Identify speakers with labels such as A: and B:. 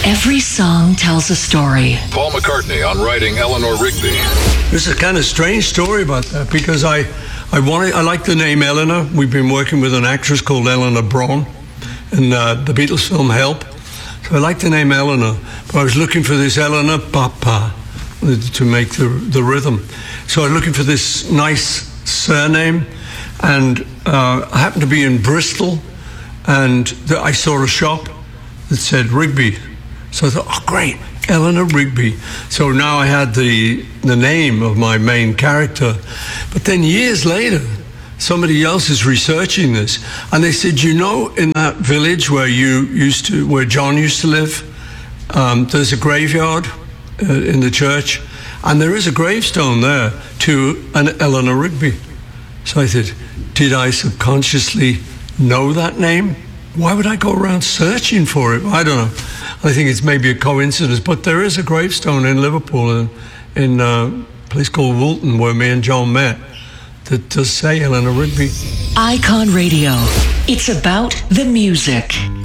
A: Every song tells a story.
B: Paul McCartney on writing Eleanor Rigby.
C: This is a kind of strange story about that because I like the name Eleanor. We've been working with an actress called Eleanor Bron in the Beatles film Help. So I like the name Eleanor, but I was looking for this Eleanor Papa to make the rhythm. So I was looking for this nice surname, and I happened to be in Bristol, and I saw a shop that said Rigby. So I thought, oh great, Eleanor Rigby. So now I had the name of my main character. But then years later, somebody else is researching this, and they said, you know, in that village where where John used to live, there's a graveyard in the church, and there is a gravestone there to an Eleanor Rigby. So I said, did I subconsciously know that name? Why would I go around searching for it? I don't know. I think it's maybe a coincidence, but there is a gravestone in Liverpool, in a place called Woolton, where me and John met, that does say Eleanor Rigby.
A: Icon Radio. It's about the music.